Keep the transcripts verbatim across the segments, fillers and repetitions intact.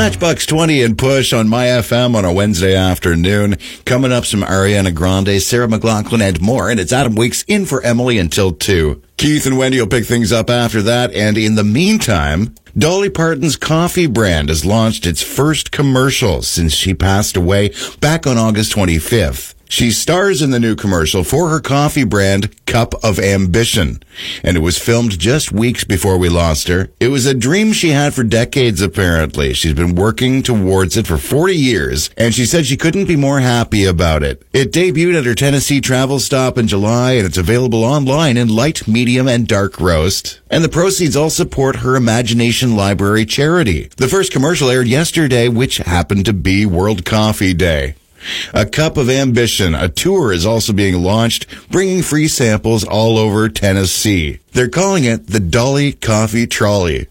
Matchbox twenty and Push on My F M on a Wednesday afternoon. Coming up, some Ariana Grande, Sarah McLachlan, and more. And it's Adam Weeks in for Emily until two. Keith and Wendy will pick things up after that. And in the meantime, Dolly Parton's coffee brand has launched its first commercial since she passed away back on August twenty-fifth. She stars in the new commercial for her coffee brand, Cup of Ambition. And it was filmed just weeks before we lost her. It was a dream she had for decades, apparently. She's been working towards it for forty years, and she said she couldn't be more happy about it. It debuted at her Tennessee travel stop in July, and it's available online in light, medium, and dark roast. And the proceeds all support her Imagination Library charity. The first commercial aired yesterday, which happened to be World Coffee Day. A Cup of Ambition, a tour is also being launched, bringing free samples all over Tennessee. They're calling it the Dolly Coffee Trolley.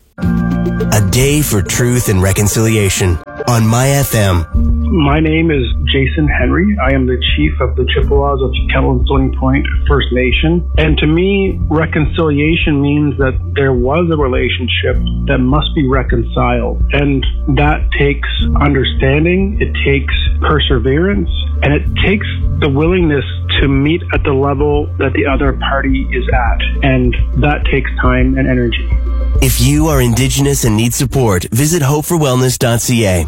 A day for truth and reconciliation on My F M. My name is Jason Henry. I am the chief of the Chippewas of Kettle and Stony Point First Nation. And to me, reconciliation means that there was a relationship that must be reconciled. And that takes understanding, it takes perseverance, and it takes the willingness to meet at the level that the other party is at. And that takes time and energy. If you are Indigenous and need support, visit hope for wellness dot c a.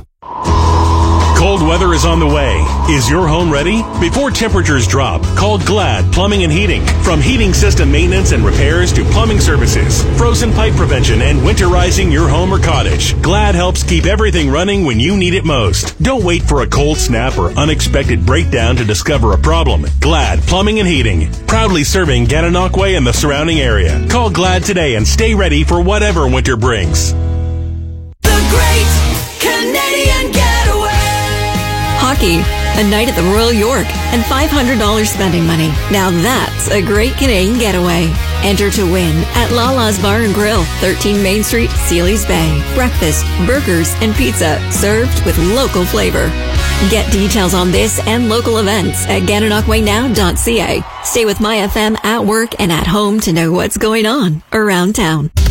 Cold weather is on the way. Is your home ready? Before temperatures drop, call Glad Plumbing and Heating. From heating system maintenance and repairs to plumbing services, frozen pipe prevention, and winterizing your home or cottage, Glad helps keep everything running when you need it most. Don't wait for a cold snap or unexpected breakdown to discover a problem. Glad Plumbing and Heating, proudly serving Gananoque and the surrounding area. Call Glad today and stay ready for whatever winter brings. The Great Canadian Getaway. Hockey, a night at the Royal York, and five hundred dollars spending money. Now that's a great Canadian getaway. Enter to win at Lala's Bar and Grill, thirteen Main Street, Sealy's Bay. Breakfast, burgers, and pizza served with local flavor. Get details on this and local events at gananoque now dot c a. Stay with My F M at work and at home to know what's going on around town.